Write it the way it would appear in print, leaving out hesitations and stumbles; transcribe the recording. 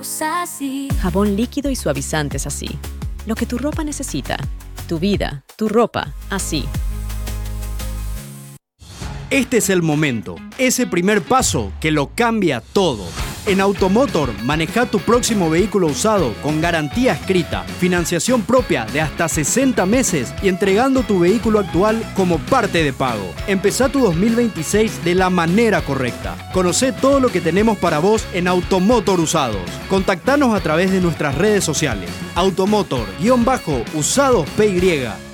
Sassy. Jabón líquido y suavizante Sassy. Lo que tu ropa necesita. Tu vida, tu ropa, así. Este es el momento, ese primer paso que lo cambia todo. En Automotor, maneja tu próximo vehículo usado con garantía escrita, financiación propia de hasta 60 meses y entregando tu vehículo actual como parte de pago. Empezá tu 2026 de la manera correcta. Conocé todo lo que tenemos para vos en Automotor Usados. Contactanos a través de nuestras redes sociales. Automotor-Usados PY.